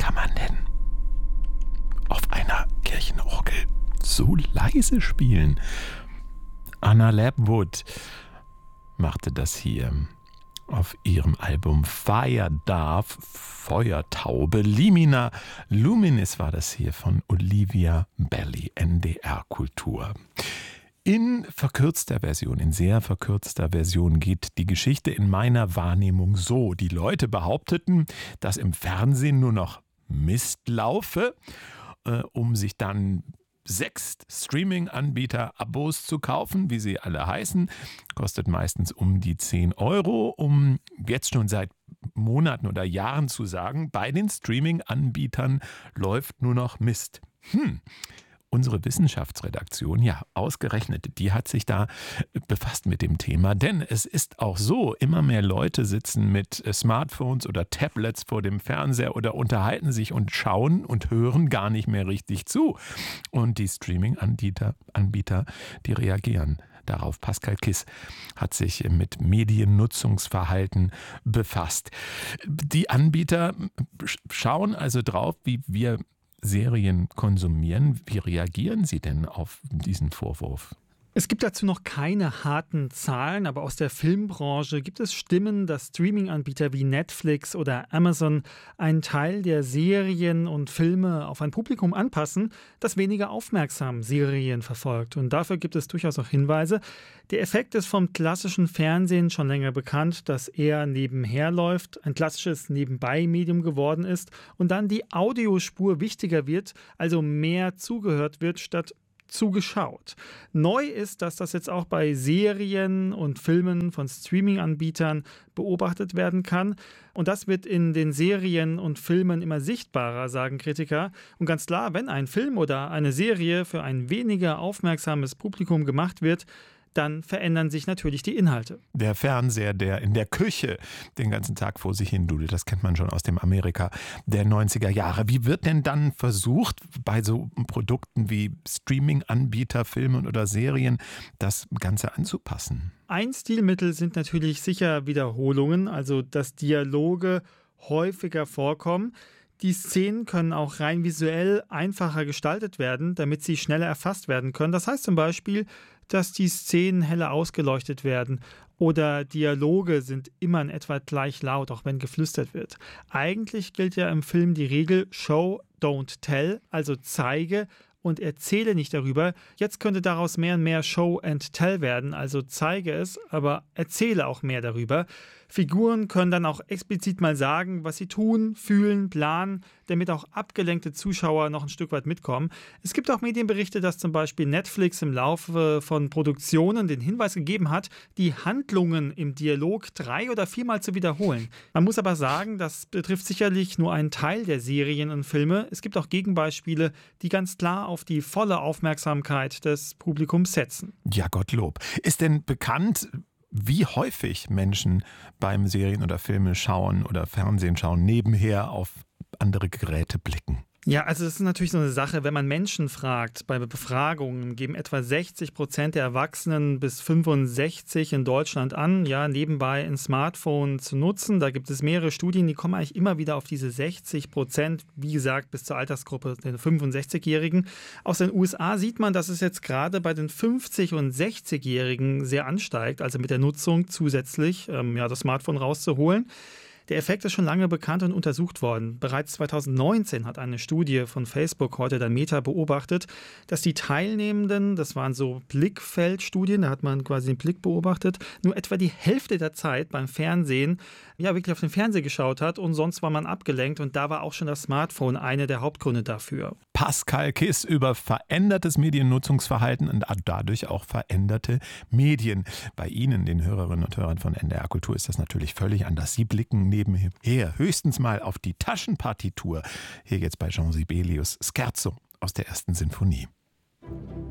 kann man denn auf einer Kirchenorgel so leise spielen? Anna Lapwood machte das hier auf ihrem Album Fire Dove, Feuertaube. Limina Luminis war das hier von Olivia Belli, NDR Kultur. In verkürzter Version, in sehr verkürzter Version geht die Geschichte in meiner Wahrnehmung so. Die Leute behaupteten, dass im Fernsehen nur noch Mist laufe, um sich dann 6 Streaming-Anbieter-Abos zu kaufen, wie sie alle heißen. Kostet meistens um die 10 Euro, um jetzt schon seit Monaten oder Jahren zu sagen, bei den Streaming-Anbietern läuft nur noch Mist. Unsere Wissenschaftsredaktion, ja, ausgerechnet, die hat sich da befasst mit dem Thema. Denn es ist auch so, immer mehr Leute sitzen mit Smartphones oder Tablets vor dem Fernseher oder unterhalten sich und schauen und hören gar nicht mehr richtig zu. Und die Streaming-Anbieter, die reagieren darauf. Pascal Kiss hat sich mit Mediennutzungsverhalten befasst. Die Anbieter schauen also drauf, wie wir Serien konsumieren. Wie reagieren Sie denn auf diesen Vorwurf? Es gibt dazu noch keine harten Zahlen, aber aus der Filmbranche gibt es Stimmen, dass Streaming-Anbieter wie Netflix oder Amazon einen Teil der Serien und Filme auf ein Publikum anpassen, das weniger aufmerksam Serien verfolgt. Und dafür gibt es durchaus auch Hinweise. Der Effekt ist vom klassischen Fernsehen schon länger bekannt, dass eher nebenher läuft, ein klassisches Nebenbei-Medium geworden ist und dann die Audiospur wichtiger wird, also mehr zugehört wird statt zugeschaut. Neu ist, dass das jetzt auch bei Serien und Filmen von Streaming-Anbietern beobachtet werden kann. Und das wird in den Serien und Filmen immer sichtbarer, sagen Kritiker. Und ganz klar, wenn ein Film oder eine Serie für ein weniger aufmerksames Publikum gemacht wird, dann verändern sich natürlich die Inhalte. Der Fernseher, der in der Küche den ganzen Tag vor sich hin dudelt, das kennt man schon aus dem Amerika der 90er Jahre. Wie wird denn dann versucht, bei so Produkten wie Streaming-Anbieter, Filmen oder Serien, das Ganze anzupassen? Ein Stilmittel sind natürlich sicher Wiederholungen, also dass Dialoge häufiger vorkommen. Die Szenen können auch rein visuell einfacher gestaltet werden, damit sie schneller erfasst werden können. Das heißt zum Beispiel, dass die Szenen heller ausgeleuchtet werden oder Dialoge sind immer in etwa gleich laut, auch wenn geflüstert wird. Eigentlich gilt ja im Film die Regel Show, don't tell, also zeige und erzähle nicht darüber. Jetzt könnte daraus mehr und mehr Show and Tell werden, also zeige es, aber erzähle auch mehr darüber. Figuren können dann auch explizit mal sagen, was sie tun, fühlen, planen, damit auch abgelenkte Zuschauer noch ein Stück weit mitkommen. Es gibt auch Medienberichte, dass zum Beispiel Netflix im Laufe von Produktionen den Hinweis gegeben hat, die Handlungen im Dialog 3- oder 4-mal zu wiederholen. Man muss aber sagen, das betrifft sicherlich nur einen Teil der Serien und Filme. Es gibt auch Gegenbeispiele, die ganz klar auf die volle Aufmerksamkeit des Publikums setzen. Ja, Gottlob. Ist denn bekannt, wie häufig Menschen beim Serien- oder Filme schauen oder Fernsehen schauen, nebenher auf andere Geräte blicken? Ja, also das ist natürlich so eine Sache, wenn man Menschen fragt, bei Befragungen geben etwa 60% der Erwachsenen bis 65 in Deutschland an, ja, nebenbei ein Smartphone zu nutzen. Da gibt es mehrere Studien, die kommen eigentlich immer wieder auf diese 60%, wie gesagt, bis zur Altersgruppe der 65-Jährigen. Aus den USA sieht man, dass es jetzt gerade bei den 50- und 60-Jährigen sehr ansteigt, also mit der Nutzung zusätzlich das Smartphone rauszuholen. Der Effekt ist schon lange bekannt und untersucht worden. Bereits 2019 hat eine Studie von Facebook, heute dann Meta, beobachtet, dass die Teilnehmenden, das waren so Blickfeldstudien, da hat man quasi den Blick beobachtet, nur etwa die Hälfte der Zeit beim Fernsehen, ja, wirklich auf den Fernseher geschaut hat und sonst war man abgelenkt und da war auch schon das Smartphone eine der Hauptgründe dafür. Pascal Kiss über verändertes Mediennutzungsverhalten und dadurch auch veränderte Medien. Bei Ihnen, den Hörerinnen und Hörern von NDR Kultur, ist das natürlich völlig anders. Sie blicken nebenher höchstens mal auf die Taschenpartitur. Hier jetzt bei Jean Sibelius Scherzo aus der 1. Sinfonie.